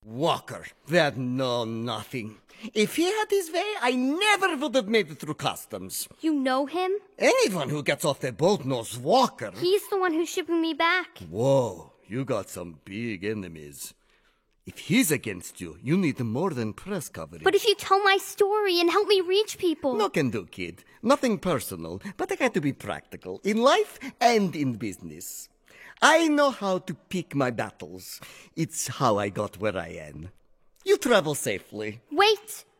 Walker, that know nothing. If he had his way, I never would have made it through customs. You know him? Anyone who gets off the boat knows Walker. He's the one who's shipping me back. Whoa, you got some big enemies. If he's against you, you need more than press coverage. But if you tell my story and help me reach people... No can do, kid. Nothing personal, but I got to be practical. In life and in business. I know how to pick my battles. It's how I got where I am. You travel safely. Wait!